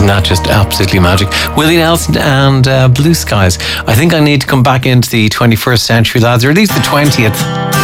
Isn't that just absolutely magic? Willie Nelson and Blue Skies. I think I need to come back into the 21st century, lads, or at least the 20th.